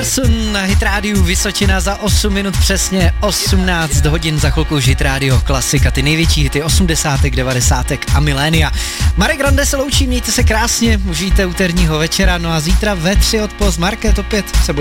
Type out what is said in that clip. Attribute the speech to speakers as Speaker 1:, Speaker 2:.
Speaker 1: Larson na Hit Rádiu Vysočina za 8 minut přesně 18 hodin, za chvilku už Hit Rádio Klasika, ty největší hity 80., 90. a milénia. Marek Grande se loučí, mějte se krásně, užijte úterního večera, no a zítra ve 3 odpoledne Market opět se bude